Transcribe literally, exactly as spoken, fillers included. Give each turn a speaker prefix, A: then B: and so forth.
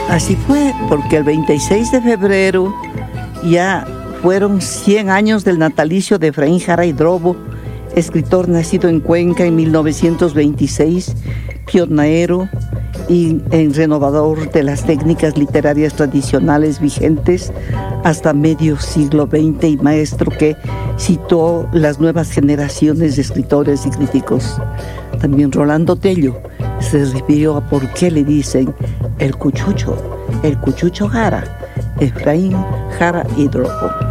A: Así fue, porque el veintiséis de febrero ya fueron cien años del natalicio de Efraín Jara y Drobo, escritor nacido en Cuenca en mil novecientos veintiséis, pionero y en renovador de las técnicas literarias tradicionales vigentes hasta medio siglo veinte y maestro que citó las nuevas generaciones de escritores y críticos. También Rolando Tello se refirió a por qué le dicen el cuchucho, el cuchucho Jara, Efraín Jara y Drobo.